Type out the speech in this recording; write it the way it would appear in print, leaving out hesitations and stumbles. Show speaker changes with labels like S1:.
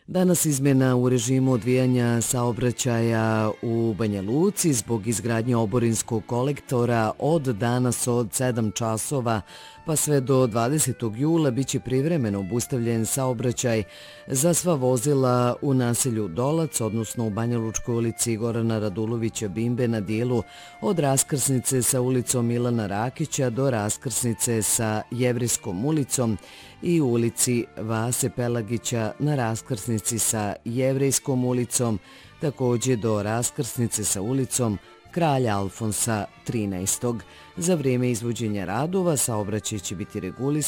S1: Danas izmjena u režimu odvijanja saobraćaja u Banja Luci zbog izgradnje oborinskog kolektora od danas od 7 časova pa sve do 20. jula biće privremeno obustavljen saobraćaj za sva vozila u naselju Dolac, odnosno u Banjalučkoj ulici Gorana Radulovića Bimbe na dijelu od raskrsnice sa ulicom Milana Rakića do raskrsnice sa Jevrejskom ulicom i u ulici Vase Pelagića na raskrsnici sa Jevrejskom ulicom, također do raskrsnice sa ulicom Kralja Alfonsa XIII. Za vrijeme izvođenja radova saobraćaj će biti regulisan